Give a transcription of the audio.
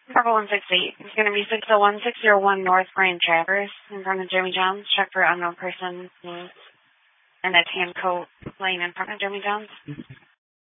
Purple 168. It's going to be 601 North Grand Traverse in front of Jimmy John's. Check for unknown person and a tan coat laying in front of Jimmy John's.